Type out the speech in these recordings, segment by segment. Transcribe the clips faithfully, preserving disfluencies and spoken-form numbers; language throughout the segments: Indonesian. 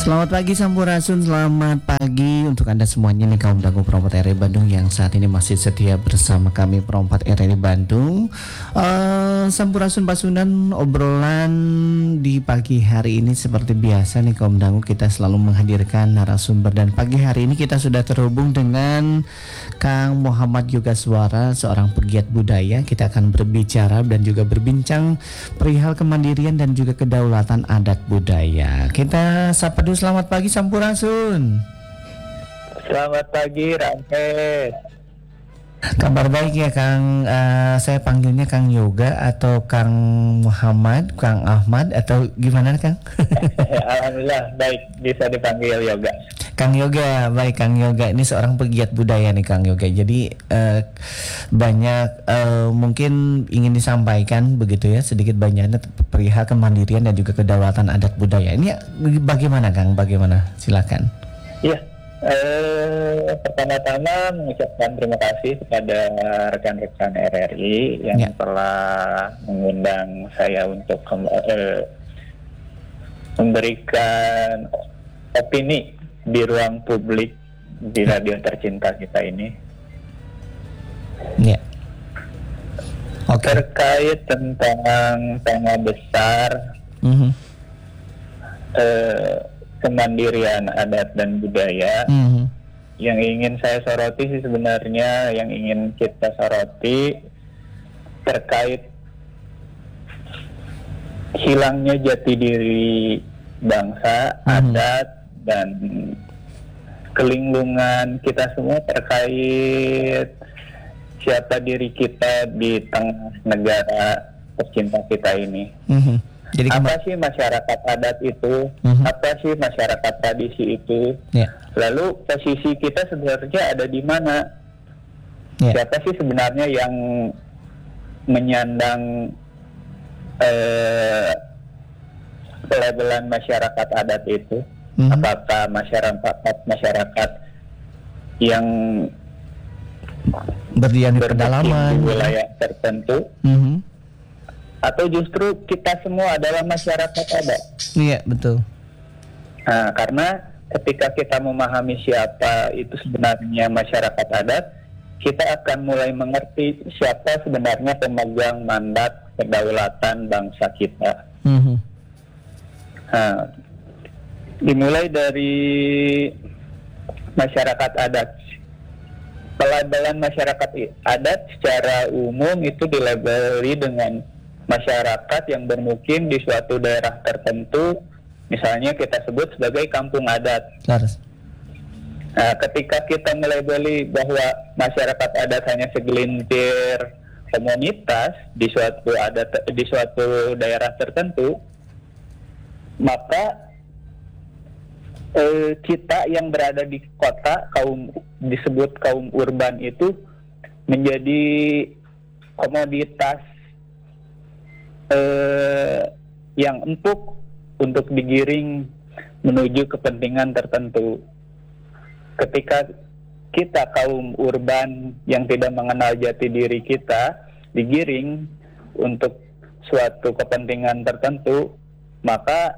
Selamat pagi Sampurasun, selamat pagi untuk Anda semuanya nih kaum dago perompat R R I Bandung yang saat ini masih setia bersama kami perompat R R I Bandung. uh, Sampurasun Pasunan, obrolan di pagi hari ini seperti biasa nih kaum dago, kita selalu menghadirkan narasumber, dan pagi hari ini kita sudah terhubung dengan Kang Muhammad Yogaswara, seorang pegiat budaya. Kita akan berbicara dan juga berbincang perihal kemandirian dan juga kedaulatan adat budaya. Kita sapa dulu, selamat pagi Sampurasun. Selamat pagi Ramhes. Kabar baik ya Kang. Uh, saya panggilnya Kang Yoga atau Kang Muhammad, Kang Ahmad atau gimana Kang? Alhamdulillah baik, bisa dipanggil Yoga. Kang Yoga, baik Kang Yoga. Ini seorang pegiat budaya nih Kang Yoga. Jadi uh, banyak uh, mungkin ingin disampaikan begitu ya, sedikit banyaknya perihal kemandirian dan juga kedaulatan adat budaya. Ini bagaimana Kang? Bagaimana? Silakan. Iya. Eh, pertama-tama mengucapkan terima kasih kepada rekan-rekan R R I yang ya. telah mengundang saya untuk eh, memberikan opini di ruang publik di radio tercinta kita ini. Ya. Okay. Terkait tentang tema besar mm-hmm. eh, kemandirian adat dan budaya, mm-hmm. yang ingin saya soroti sih sebenarnya, yang ingin kita soroti terkait hilangnya jati diri bangsa, mm-hmm. adat dan kelinglungan kita semua terkait siapa diri kita di tengah negara tercinta kita ini. Mm-hmm. Jadi apa kema- sih masyarakat adat itu? Mm-hmm. Apa sih masyarakat tradisi itu? Yeah. Lalu posisi kita sebenarnya ada di mana? Yeah. Siapa sih sebenarnya yang menyandang eh, pelabelan masyarakat adat itu? Mm-hmm. Apakah masyarakat masyarakat yang berdiam di pedalaman, di wilayah tertentu? Mm-hmm. Atau justru kita semua adalah masyarakat adat? Iya, betul. Nah, karena ketika kita memahami siapa itu sebenarnya masyarakat adat, kita akan mulai mengerti siapa sebenarnya pemegang mandat kedaulatan bangsa kita. Mm-hmm. Nah, dimulai dari masyarakat adat. Pelabelan masyarakat adat secara umum itu dilabeli dengan masyarakat yang bermukim di suatu daerah tertentu, misalnya kita sebut sebagai kampung adat. Harus. Nah, ketika kita melabeli bahwa masyarakat adat hanya segelintir komunitas di suatu adat di suatu daerah tertentu, maka eh, kita yang berada di kota, kaum disebut kaum urban itu menjadi komoditas Eh, yang empuk untuk digiring menuju kepentingan tertentu. Ketika kita kaum urban yang tidak mengenal jati diri kita digiring untuk suatu kepentingan tertentu, maka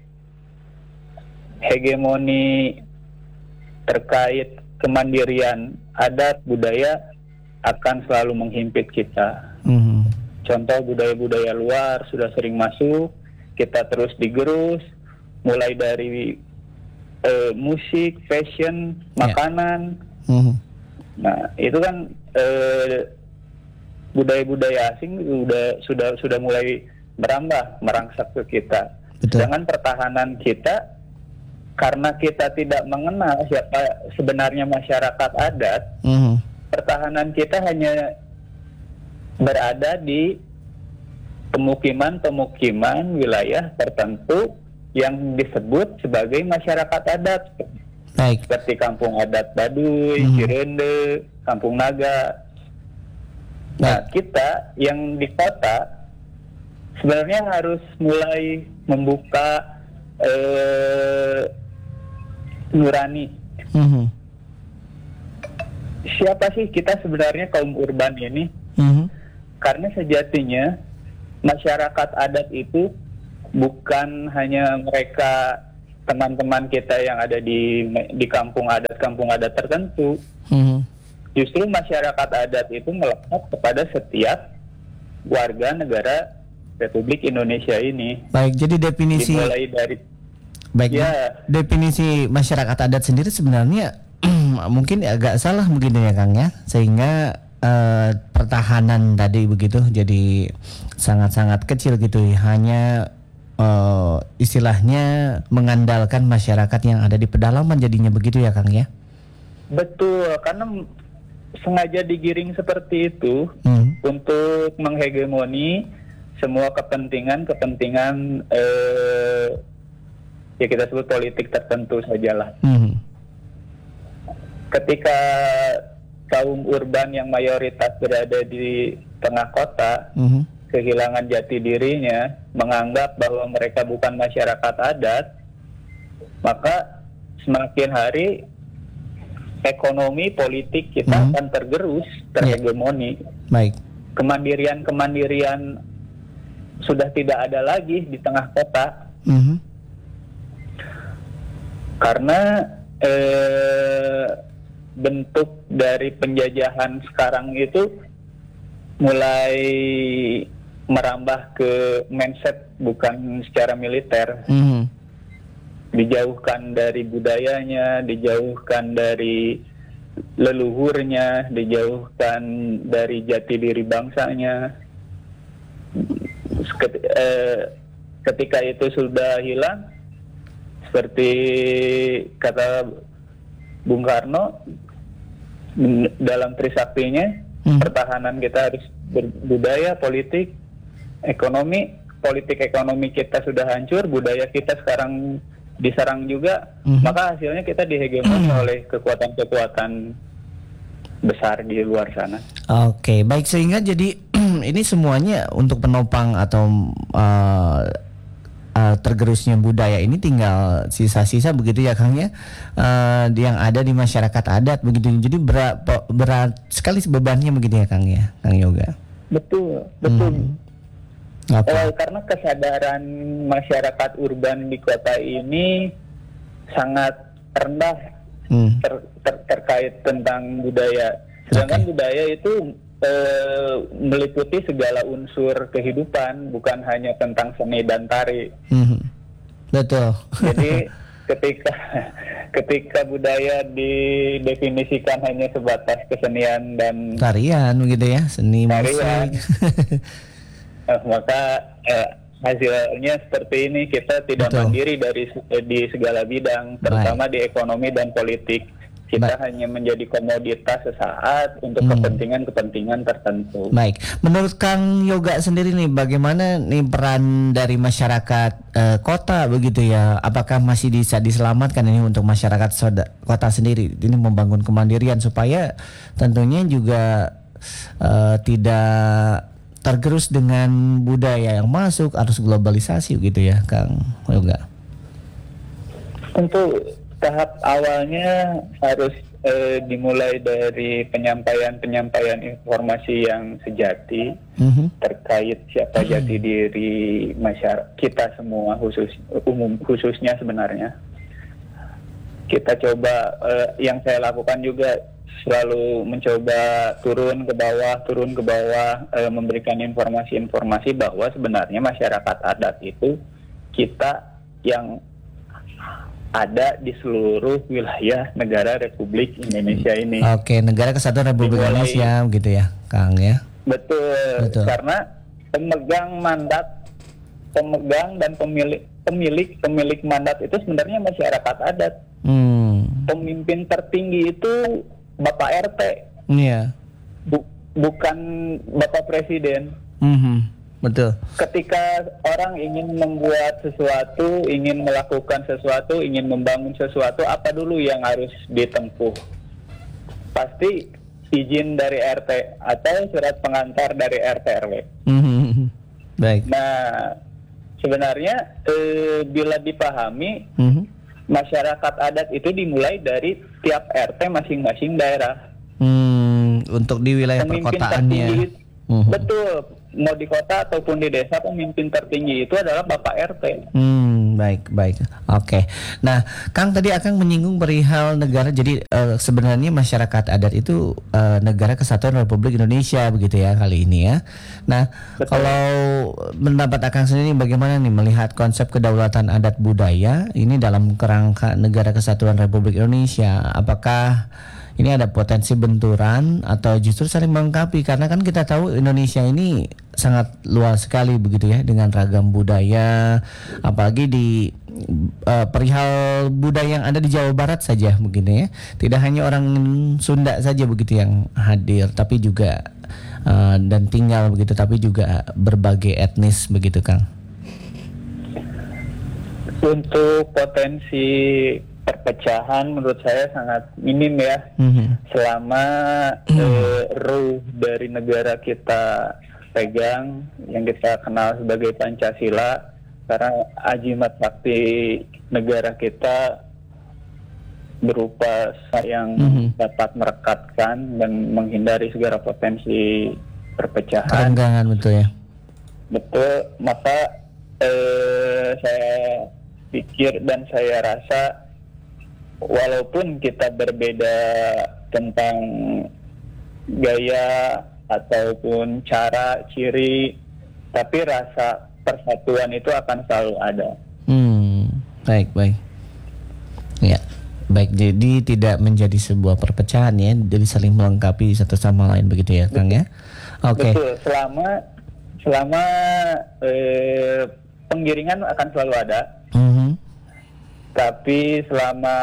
hegemoni terkait kemandirian adat budaya akan selalu menghimpit kita. Mm-hmm. Contoh budaya-budaya luar sudah sering masuk, kita terus digerus, mulai dari uh, musik, fashion, makanan. Yeah. Mm-hmm. Nah, itu kan uh, budaya-budaya asing sudah sudah sudah mulai merambah, merangsak ke kita. Betul. Sedangkan pertahanan kita, karena kita tidak mengenal siapa sebenarnya masyarakat adat, mm-hmm. pertahanan kita hanya berada di pemukiman-pemukiman wilayah tertentu yang disebut sebagai masyarakat adat. Baik. Seperti kampung adat Baduy, hmm. Cirende, Kampung Naga. Nah, kita yang di kota sebenarnya harus mulai membuka eh, nurani. Hmm. Siapa sih kita sebenarnya kaum urban ini? Hmm. Karena sejatinya masyarakat adat itu bukan hanya mereka teman-teman kita yang ada di di kampung adat kampung adat tertentu. Hmm. Justru masyarakat adat itu melekat kepada setiap warga negara Republik Indonesia ini. Baik, jadi definisi Dimulai dari baik Ya. definisi masyarakat adat sendiri sebenarnya mungkin agak salah mungkin ya Kang ya, sehingga eh, pertahanan tadi begitu jadi sangat-sangat kecil gitu ya. Hanya eh, istilahnya mengandalkan masyarakat yang ada di pedalaman jadinya begitu ya Kang ya. betul, karena m- sengaja digiring seperti itu Hmm. untuk menghegemoni semua kepentingan-kepentingan eh, ya kita sebut politik tertentu sajalah. Hmm. Ketika kaum urban yang mayoritas berada di tengah kota Hmm. kehilangan jati dirinya, menganggap bahwa mereka bukan masyarakat adat, maka semakin hari ekonomi politik kita Mhm. akan tergerus, terhegemoni. Baik. Kemandirian-kemandirian sudah tidak ada lagi di tengah kota Hmm. karena eh, bentuk dari penjajahan sekarang itu mulai merambah ke mindset bukan secara militer. Hmm. Dijauhkan dari budayanya, dijauhkan dari leluhurnya, dijauhkan dari jati diri bangsanya. Ket- eh, Ketika itu sudah hilang, seperti kata Bung Karno m- dalam Trisaktinya, Hmm. pertahanan kita harus berbudaya, politik, ekonomi. Politik ekonomi kita sudah hancur, budaya kita sekarang diserang juga, Mhm. maka hasilnya kita dihegemoni oleh kekuatan-kekuatan besar di luar sana. Oke, baik, sehingga jadi ini semuanya untuk penopang atau uh, uh, tergerusnya budaya ini tinggal sisa-sisa begitu ya Kang ya, uh, yang ada di masyarakat adat begitu. Jadi berat, berat sekali bebannya begitu ya Kang ya, Kang Yoga. Betul, betul. Hmm. Oke. Eh, karena kesadaran masyarakat urban di kota ini sangat rendah Hmm. ter- ter- terkait tentang budaya. Sedangkan Oke. budaya itu eh, meliputi segala unsur kehidupan, bukan hanya tentang seni dan tari. Hmm. Betul. Jadi ketika ketika budaya didefinisikan hanya sebatas kesenian dan Tarian begitu ya, seni Tarian. musik. eh, maka eh, hasilnya seperti ini, kita tidak Betul. mandiri dari se- eh, di segala bidang, terutama di ekonomi dan politik. Kita Baik. hanya menjadi komoditas sesaat untuk Hmm. kepentingan-kepentingan tertentu. Baik, menurut Kang Yoga sendiri nih, bagaimana nih peran dari masyarakat eh, kota begitu ya? Apakah masih bisa diselamatkan ini untuk masyarakat soda- kota sendiri? Ini membangun kemandirian supaya tentunya juga eh, tidak tergerus dengan budaya yang masuk, arus globalisasi gitu ya, Kang Yoga? Untuk tahap awalnya harus eh, dimulai dari penyampaian-penyampaian informasi yang sejati Mhm. terkait siapa jati diri masyarakat kita semua, khusus umum khususnya sebenarnya. Kita coba eh, yang saya lakukan juga selalu mencoba turun ke bawah, turun ke bawah, eh, memberikan informasi-informasi bahwa sebenarnya masyarakat adat itu kita yang ada di seluruh wilayah negara Republik Indonesia ini. Oke, Negara Kesatuan Republik Dimulai- Indonesia begitu ya, Kang ya? Betul, Betul. karena pemegang mandat, pemegang dan pemilik pemilik pemilik mandat itu sebenarnya masyarakat adat. Hmm, Pemimpin tertinggi itu Bapak R T, iya. bu- bukan Bapak Presiden. Mhm. Betul. Ketika orang ingin membuat sesuatu, ingin melakukan sesuatu, ingin membangun sesuatu, apa dulu yang harus ditempuh? Pasti izin dari R T atau surat pengantar dari R T R W. Mhm. Baik. Nah, sebenarnya eh, bila dipahami, Mhm. masyarakat adat itu dimulai dari tiap R T masing-masing daerah. Hmm, untuk di wilayah Pemimpin perkotaannya. tertinggi, Mhm. betul, mau di kota ataupun di desa, pemimpin tertinggi itu adalah Bapak R T. Hmm, baik, baik. Oke. Nah, Kang tadi Akang menyinggung perihal negara. Jadi eh, sebenarnya masyarakat adat itu eh, negara kesatuan Republik Indonesia begitu ya kali ini ya. Nah, Betul. kalau pendapat Akang sendiri bagaimana nih melihat konsep kedaulatan adat budaya ini dalam kerangka negara kesatuan Republik Indonesia? Apakah ini ada potensi benturan atau justru saling melengkapi, karena kan kita tahu Indonesia ini sangat luas sekali begitu ya dengan ragam budaya, apalagi di uh, perihal budaya yang ada di Jawa Barat saja begini ya. Tidak hanya orang Sunda saja begitu yang hadir, tapi juga uh, dan tinggal begitu, tapi juga berbagai etnis begitu, Kang. Untuk potensi perpecahan menurut saya sangat minim ya, Mm-hmm. selama eh, ruh dari negara kita pegang yang kita kenal sebagai Pancasila, karena ajimat sakti negara kita berupa yang Mhm. dapat merekatkan dan menghindari segala potensi perpecahan. Kerenggangan betul ya. Betul, maka eh, saya pikir dan saya rasa walaupun kita berbeda tentang gaya ataupun cara, ciri, tapi rasa persatuan itu akan selalu ada. Hmm, baik, baik. Ya, baik. Jadi tidak menjadi sebuah perpecahan ya, jadi saling melengkapi satu sama lain begitu ya, Kang ya. Oke. Betul, selama selama eh, penggiringan akan selalu ada. Mhm. Tapi selama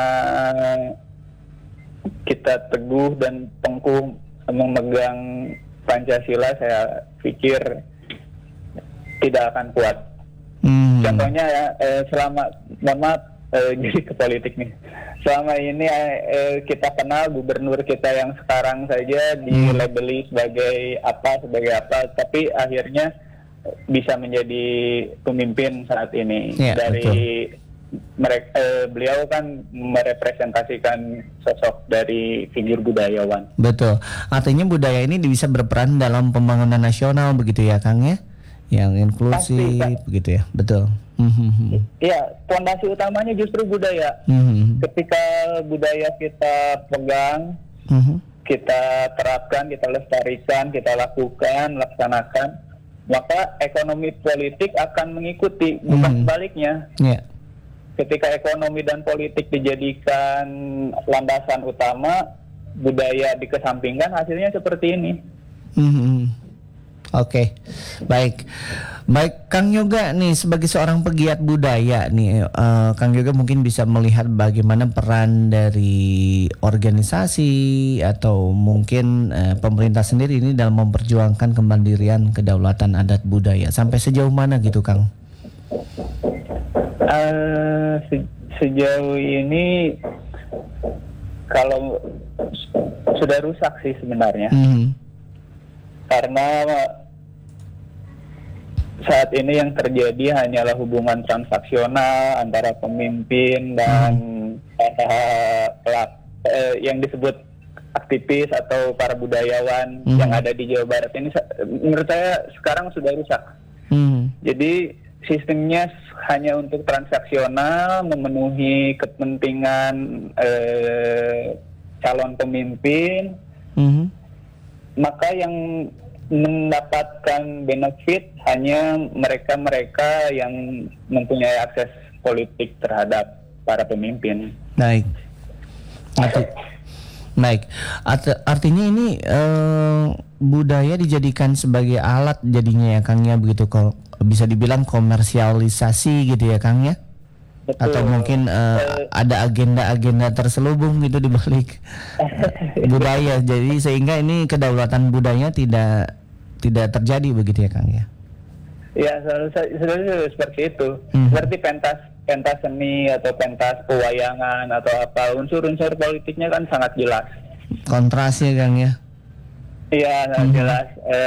kita teguh dan tengkuh memegang Pancasila, saya pikir tidak akan kuat. Hmm. Contohnya ya, eh, selama, mohon maaf, eh, jadi ke politik nih. Selama ini eh, kita kenal gubernur kita yang sekarang saja dilabeli sebagai apa, sebagai apa, tapi akhirnya bisa menjadi pemimpin saat ini. Ya, dari betul. mereka eh, beliau kan merepresentasikan sosok dari figur budayawan. Betul. Artinya budaya ini bisa berperan dalam pembangunan nasional begitu ya, Kang ya, yang inklusif Pasti, Pak. begitu ya. Betul. Mhm. Iya, fondasi utamanya justru budaya. Mhm. Ketika budaya kita pegang, Mhm. kita terapkan, kita lestarikan, kita lakukan, laksanakan, maka ekonomi politik akan mengikuti, Hmm. bukan sebaliknya. Ya. Ketika ekonomi dan politik dijadikan landasan utama, budaya dikesampingkan, hasilnya seperti ini. Mhm. Oke, baik, baik, Kang Yoga nih sebagai seorang pegiat budaya nih, eh, Kang Yoga mungkin bisa melihat bagaimana peran dari organisasi atau mungkin eh, pemerintah sendiri ini dalam memperjuangkan kemandirian kedaulatan adat budaya. Sampai sejauh mana gitu, Kang? Eh, se- sejauh ini kalau sudah rusak sih sebenarnya, Mhm. karena saat ini yang terjadi hanyalah hubungan transaksional antara pemimpin dan eh, pelak- eh, yang disebut aktivis atau para budayawan Mhm. yang ada di Jawa Barat ini. sa- Menurut saya sekarang sudah rusak. Mhm. Jadi sistemnya hanya untuk transaksional, memenuhi kepentingan eh, calon pemimpin, Mhm. maka yang mendapatkan benefit hanya mereka-mereka yang mempunyai akses politik terhadap para pemimpin. Baik. Arti- Baik. Art- artinya ini eh, budaya dijadikan sebagai alat jadinya ya, Kang ya, begitu kok bisa dibilang komersialisasi gitu ya, Kang ya. Betul. Atau mungkin eh, ada agenda-agenda terselubung gitu di balik budaya. Jadi sehingga ini kedaulatan budaya tidak tidak terjadi begitu ya, Kang ya. Ya, selalu, selalu seperti itu. Mhm. Seperti pentas pentas seni atau pentas pewayangan atau apa, unsur-unsur politiknya kan sangat jelas. Kontrasnya, Kang ya. Iya, sangat Mhm. jelas.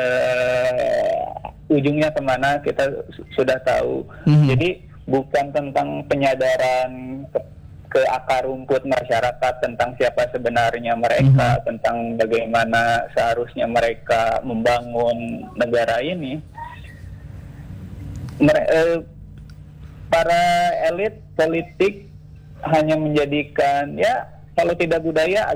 Eh, ujungnya kemana kita su- sudah tahu. Mhm. Jadi bukan tentang penyadaran ke, ke akar rumput masyarakat tentang siapa sebenarnya mereka, tentang bagaimana seharusnya mereka membangun negara ini. Mere- eh, para elit politik hanya menjadikan, ya kalau tidak budaya